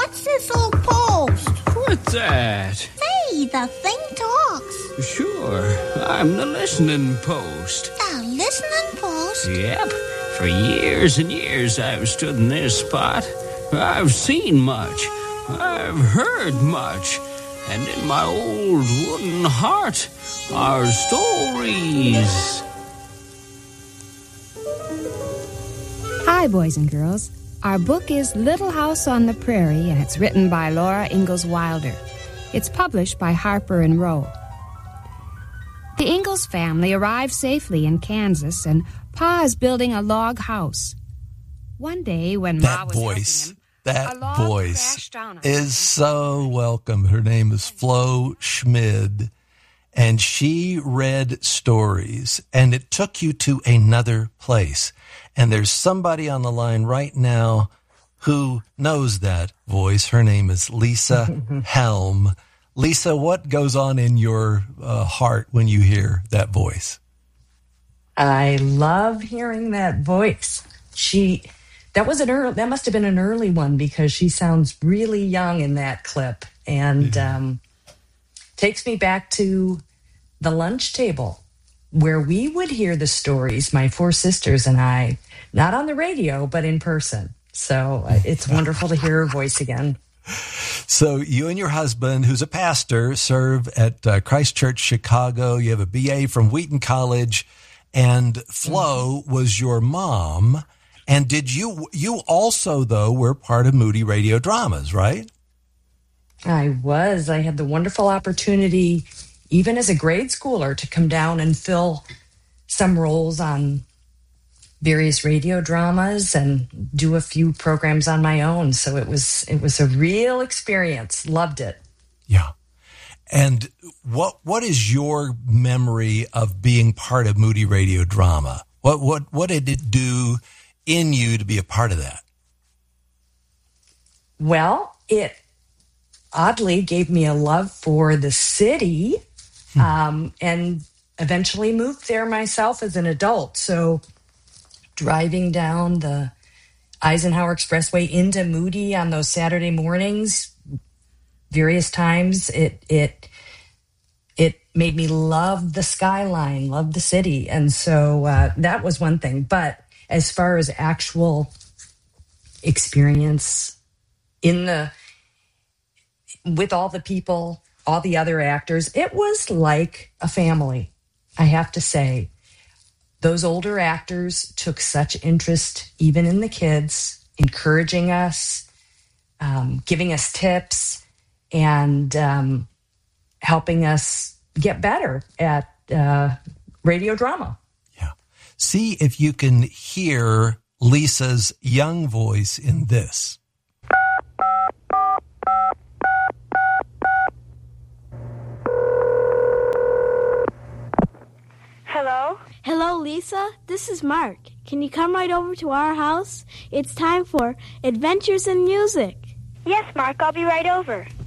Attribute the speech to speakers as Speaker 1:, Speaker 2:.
Speaker 1: What's this old post?
Speaker 2: What's that?
Speaker 1: Say, the thing talks.
Speaker 2: Sure, I'm the listening post.
Speaker 1: The listening post?
Speaker 2: Yep. For years and years I've stood in this spot. I've seen much. I've heard much. And in my old wooden heart are stories.
Speaker 3: Hi, boys and girls. Our book is Little House on the Prairie, and it's written by Laura Ingalls Wilder. It's published by Harper & Row. The Ingalls family arrived safely in Kansas, and Pa is building a log house. One day when Ma was helping him,
Speaker 4: that voice is so welcome. Her name is Flo Schmid, and she read stories, and it took you to another place. And there's somebody on the line right now who knows that voice. Her name is Lisa Helm. Lisa, what goes on in your heart when you hear that voice?
Speaker 5: I love hearing that voice. That must have been an early one because she sounds really young in that clip, and takes me back to the lunch table where we would hear the stories, my four sisters and I, not on the radio, but in person. So it's wonderful to hear her voice again.
Speaker 4: So you and your husband, who's a pastor, serve at Christ Church Chicago. You have a BA from Wheaton College, and Flo was your mom. And did you also, though, were part of Moody Radio Dramas, right?
Speaker 5: I was. I had the wonderful opportunity, even as a grade schooler, to come down and fill some roles on various radio dramas and do a few programs on my own. So it was a real experience. Loved it.
Speaker 4: Yeah. And what is your memory of being part of Moody Radio Drama? What did it do in you to be a part of that?
Speaker 5: Well, it oddly gave me a love for the city, and eventually moved there myself as an adult. So driving down the Eisenhower Expressway into Moody on those Saturday mornings, various times, it made me love the skyline, love the city. And so that was one thing. But as far as actual experience with all the people, all the other actors, it was like a family, I have to say. Those older actors took such interest even in the kids, encouraging us, giving us tips, and helping us get better at radio drama.
Speaker 4: Yeah. See if you can hear Lisa's young voice in this.
Speaker 6: Hello?
Speaker 7: Hello, Lisa. This is Mark. Can you come right over to our house? It's time for Adventures in Music.
Speaker 6: Yes, Mark, I'll be right over.